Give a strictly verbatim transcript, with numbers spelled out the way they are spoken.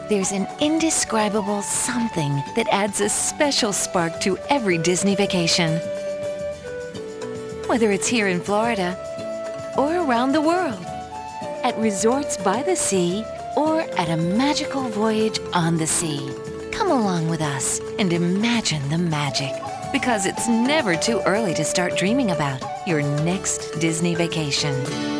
There's an indescribable something that adds a special spark to every Disney vacation. Whether it's here in Florida or around the world, at resorts by the sea or at a magical voyage on the sea. Come along with us and imagine the magic, because it's never too early to start dreaming about your next Disney vacation.